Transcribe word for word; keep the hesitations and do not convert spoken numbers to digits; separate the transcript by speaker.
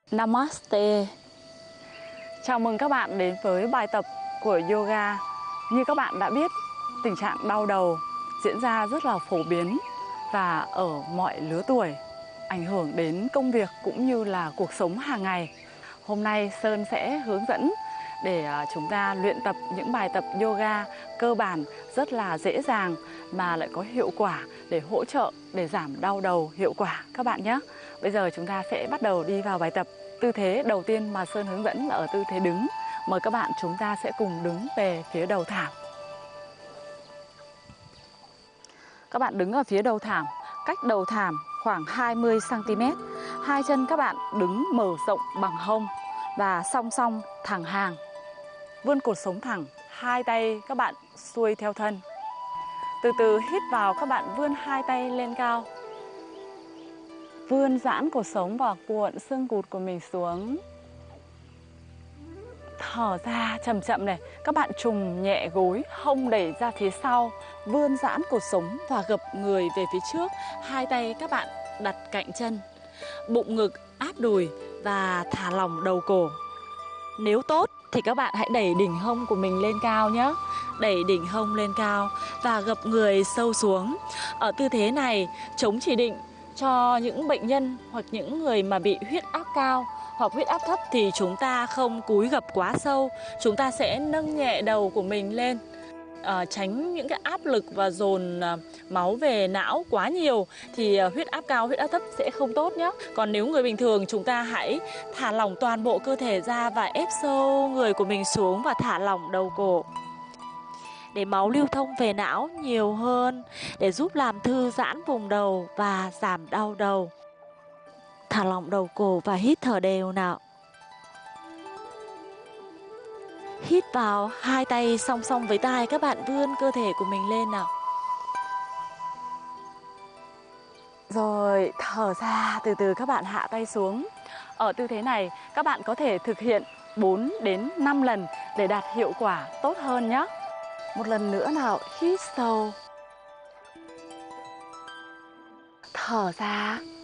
Speaker 1: Namaste. Chào mừng các bạn đến với bài tập của yoga. Như các bạn đã biết, tình trạng đau đầu diễn ra rất là phổ biến và ở mọi lứa tuổi, ảnh hưởng đến công việc cũng như là cuộc sống hàng ngày. Hôm nay Sơn sẽ hướng dẫn để chúng ta luyện tập những bài tập yoga cơ bản rất là dễ dàng mà lại có hiệu quả để hỗ trợ để giảm đau đầu hiệu quả các bạn nhé. Bây giờ chúng ta sẽ bắt đầu đi vào bài tập. Tư thế đầu tiên mà Sơn hướng dẫn là ở tư thế đứng. Mời các bạn chúng ta sẽ cùng đứng về phía đầu thảm. Các bạn đứng ở phía đầu thảm, cách đầu thảm khoảng hai mươi xăng ti mét. Hai chân các bạn đứng mở rộng bằng hông và song song thẳng hàng. Vươn cột sống thẳng, hai tay các bạn xuôi theo thân. Từ từ hít vào, các bạn vươn hai tay lên cao. Vươn giãn cột sống và cuộn xương cụt của mình xuống. Thở ra chậm chậm này, các bạn trùng nhẹ gối, hông đẩy ra phía sau, vươn giãn cột sống và gập người về phía trước. Hai tay các bạn đặt cạnh chân, bụng ngực áp đùi và thả lỏng đầu cổ. Nếu tốt thì các bạn hãy đẩy đỉnh hông của mình lên cao nhé. Đẩy đỉnh hông lên cao và gập người sâu xuống. Ở tư thế này chống chỉ định cho những bệnh nhân hoặc những người mà bị huyết áp cao hoặc huyết áp thấp thì chúng ta không cúi gập quá sâu. Chúng ta sẽ nâng nhẹ đầu của mình lên, à, tránh những cái áp lực và dồn à, máu về não quá nhiều thì à, huyết áp cao, huyết áp thấp sẽ không tốt nhé. Còn nếu người bình thường, chúng ta hãy thả lỏng toàn bộ cơ thể ra và ép sâu người của mình xuống và thả lỏng đầu cổ để máu lưu thông về não nhiều hơn, để giúp làm thư giãn vùng đầu và giảm đau đầu. Thả lỏng đầu cổ và hít thở đều nào. Hít vào, hai tay song song với tai, các bạn vươn cơ thể của mình lên nào. Rồi thở ra, từ từ các bạn hạ tay xuống. Ở tư thế này các bạn có thể thực hiện bốn đến năm lần để đạt hiệu quả tốt hơn nhé. Một lần nữa nào, hít sâu. Thở ra.